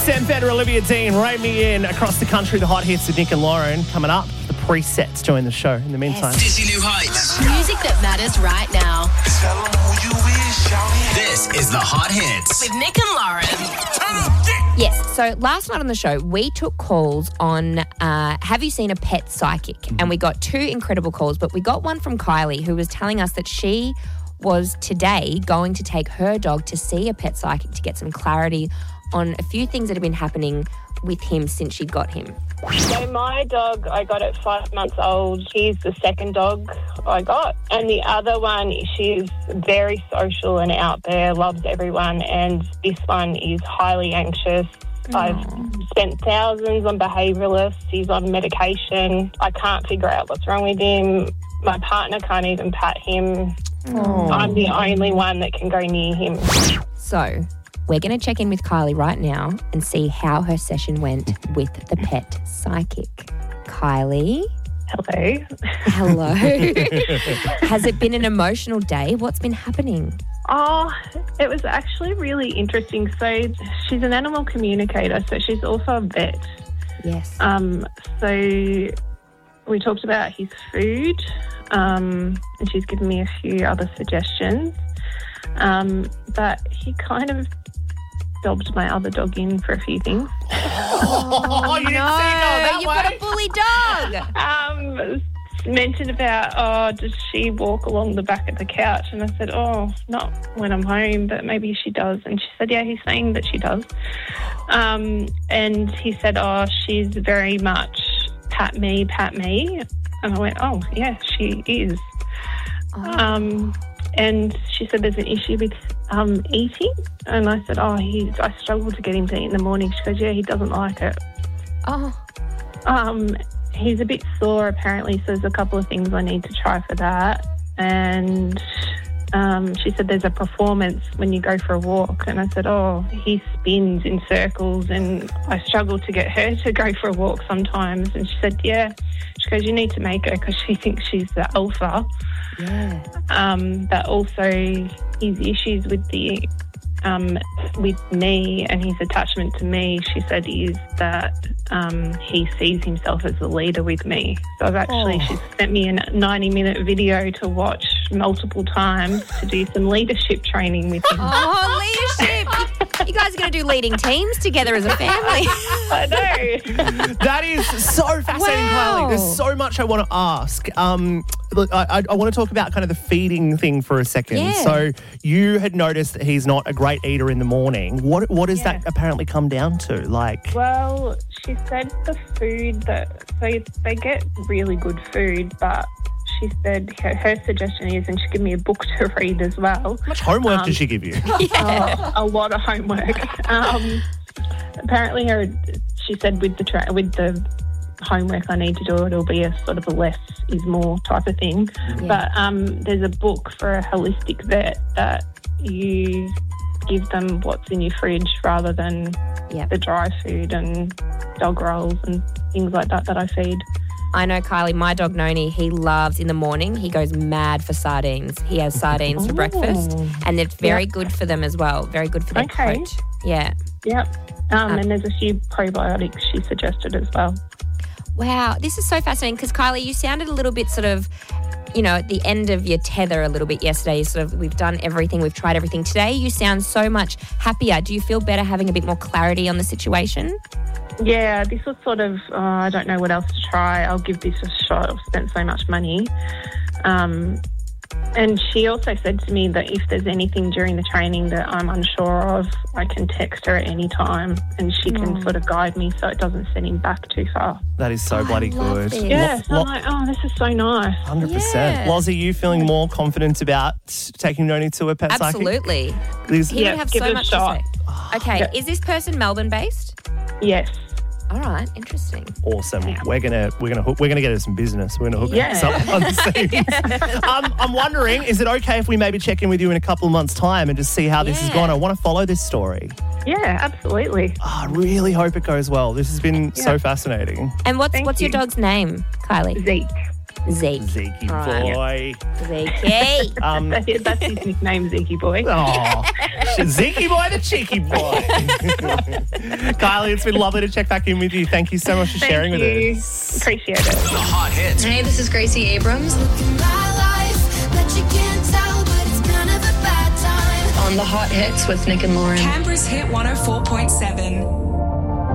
Sam Fender, Olivia Dean, Ray Me In across the country. The hot hits with Nick and Lauren coming up. The presets join the show. In the meantime, Dizzy New Heights. Music that matters right now. Tell 'em who you is, shawty. This is the hot hits With Nick and Lauren. Yes, so last night on the show, we took calls on have you seen a pet psychic? And we got two incredible calls, but we got one from Kylie who was telling us that she was today going to take her dog to see a pet psychic to get some clarity on a few things that have been happening with him since she got him. So my dog, I got at 5 months old. He's the second dog I got. And the other one, she's very social and out there, loves everyone. And this one is highly anxious. I've spent thousands on behaviouralists. He's on medication. I can't figure out what's wrong with him. My partner can't even pat him. I'm the only one that can go near him. So we're going to check in with Kylie right now and see how her session went with the pet psychic. Kylie? Hello. Hello. Has it been an emotional day? What's been happening? Oh, it was actually really interesting. So she's an animal communicator, so she's also a vet. Yes. So we talked about his food, and she's given me a few other suggestions. But he kind of dobbed my other dog in for a few things. oh, you didn't say no that You've way. got a bully dog. Mentioned about, does she walk along the back of the couch? And I said, not when I'm home, but maybe she does. And she said, yeah, he's saying that she does. And he said, she's very much pat me. And I went, yeah, she is. And she said there's an issue with eating. And I said, I struggle to get him to eat in the morning. She goes, yeah, he doesn't like it. He's a bit sore apparently, so there's a couple of things I need to try for that. And she said there's a performance when you go for a walk. And I said, he spins in circles and I struggle to get her to go for a walk sometimes. And she said, yeah. She goes, you need to make her because she thinks she's the alpha. Yeah. But also his issues with with me and his attachment to me, she said, is that he sees himself as the leader with me. So she's sent me a 90-minute video to watch multiple times to do some leadership training with him. Leadership. You guys are going to do leading teams together as a family. I know. That is so fascinating, Wow. Kylie. There's so much I want to ask. Look, I want to talk about kind of the feeding thing for a second. Yeah. So you had noticed that he's not a great eater in the morning. What does that apparently come down to? Well, she said the food so they get really good food, but she said her suggestion is, and she gave me a book to read as well. How much homework did she give you? A lot of homework. Apparently, she said with the homework I need to do, it'll be a sort of a less is more type of thing. Yeah. But there's a book for a holistic vet that you give them what's in your fridge rather than the dry food and dog rolls and things like that I feed. I know, Kylie, my dog Noni, he loves in the morning, he goes mad for sardines. He has sardines for breakfast and they're very good for them as well. Very good for their coat. Yeah. Yep. And there's a few probiotics she suggested as well. Wow, this is so fascinating because, Kylie, you sounded a little bit sort of, at the end of your tether a little bit yesterday. We've done everything, we've tried everything. Today you sound so much happier. Do you feel better having a bit more clarity on the situation? Yeah, this was sort of, I don't know what else to try. I'll give this a shot. I've spent so much money. And she also said to me that if there's anything during the training that I'm unsure of, I can text her at any time and she can sort of guide me so it doesn't send him back too far. That is so bloody good. This. Yeah, so I'm like, this is so nice. 100%. Yeah. Loz, are you feeling more confident about taking Noni to a pet psychic? Absolutely. He would have give so it a much shot. to say. Okay, is this person Melbourne-based? Yes. All right, interesting. Awesome. Yeah. We're gonna get her some business. We're gonna hook her up on the scenes. I'm wondering, is it okay if we maybe check in with you in a couple of months' time and just see how this has gone? I want to follow this story. Yeah, absolutely. I really hope it goes well. This has been so fascinating. And what's your dog's name, Kylie? Zeke. Zeke. Zekey All right. boy. Zekey. That's his nickname, Zeeky Boy. Oh, Zekey boy, the cheeky boy. Kylie, it's been lovely to check back in with you. Thank you so much for sharing with us. Appreciate it. The hot hits. Hey, this is Gracie Abrams. On the hot hits with Nick and Lauren. Canberra's Hit 104.7.